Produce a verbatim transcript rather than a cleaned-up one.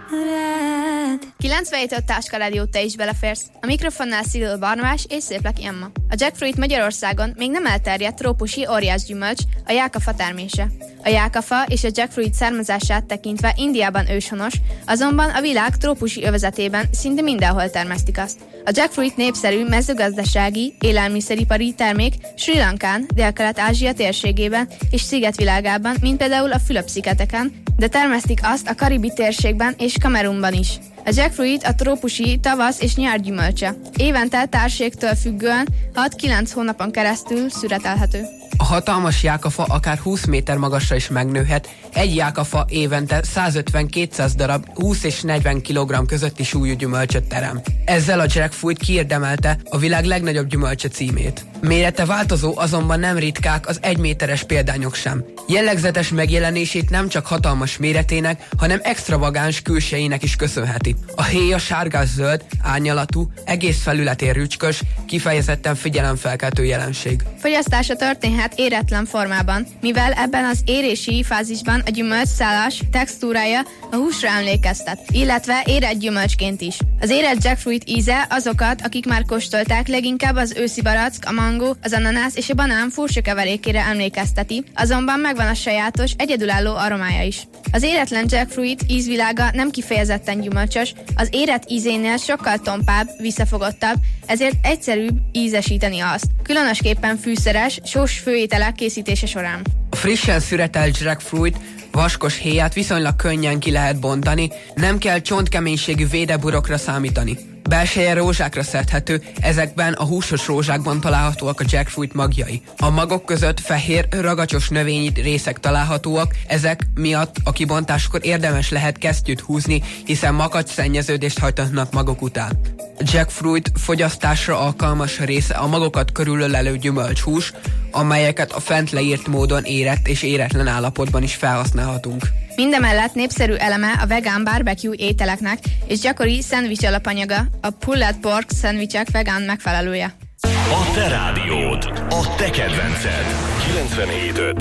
kilencvenhét öt Táska Rádió, te is beleférsz. A mikrofonnál Sziló Barnabás és Szépleki Emma. A jackfruit Magyarországon még nem elterjedt trópusi óriás gyümölcs, a jákafa termése. A jákafa és a jackfruit származását tekintve Indiában őshonos, azonban a világ trópusi övezetében szinte mindenhol termesztik azt. A jackfruit népszerű mezőgazdasági, élelmiszeripari termék Sri Lankán, Dél-Kelet-Ázsia térségében és szigetvilágában, mint például a Fülöp-szigeteken, de termesztik azt a Karibi térségben és Kamerunban is. A jackfruit a trópusi tavasz és nyár gyümölcse. Évente társégtől függően hat-kilenc hónapon keresztül szüretelhető. A hatalmas jákafa akár húsz méter magasra is megnőhet, egy jákafa évente százötven-kétszáz darab húsz és negyven kilogramm közötti súlyú gyümölcsöt terem. Ezzel a jackfruit kiérdemelte a világ legnagyobb gyümölcse címét. Mérete változó, azonban nem ritkák az egyméteres példányok sem. Jellegzetes megjelenését nem csak hatalmas méretének, hanem extravagáns külsejének is köszönheti. A héja sárgás-zöld, árnyalatú, egész felületén rücskös, kifejezetten figyelemfelkeltő jelenség. Fogyasztása történhet éretlen formában, mivel ebben az érési fázisban a gyümölcs szálás textúrája a húsra emlékeztet, illetve érett gyümölcsként is. Az érett jackfruit íze azokat, akik már kóstolták, leginkább az őszi barack, a mangó, az ananász és a banán furcsa keverékére emlékezteti, azonban megvan a sajátos, egyedülálló aromája is. Az éretlen jackfruit ízvilága nem kifejezetten gyümölcsös, az érett ízénél sokkal tompább, visszafogottabb, ezért egyszerűbb ízesíteni azt, különösképpen fűszeres, sós főételek készítése során. A frissen szüretelt jackfruit vaskos héját viszonylag könnyen ki lehet bontani, nem kell csontkeménységű védeburokra számítani. Belseje rózsákra szedhető, ezekben a húsos rózsákban találhatóak a jackfruit magjai. A magok között fehér, ragacsos növényi részek találhatóak, ezek miatt a kibontáskor érdemes lehet kesztyűt húzni, hiszen makacs-szennyeződést hajtanak magok után. A jackfruit fogyasztásra alkalmas része a magokat körülölelő gyümölcshús, amelyeket a fent leírt módon érett és éretlen állapotban is felhasználhatunk. Mindemellett népszerű eleme a vegán barbecue ételeknek és gyakori szendvics alapanyaga, a pulled pork szendvicsek vegán megfelelője. A te rádiód, a te kedvenced. kilencvenhét öt